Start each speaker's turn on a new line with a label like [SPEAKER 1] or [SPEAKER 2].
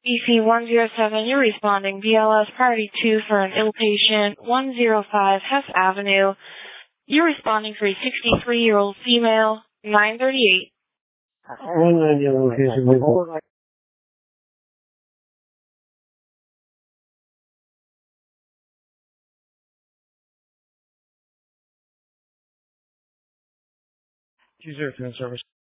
[SPEAKER 1] EC107, you're responding. BLS Priority 2 for an ill patient, 105 Hess Avenue. You're responding for a 63-year-old female, 938.
[SPEAKER 2] 190 location. User service.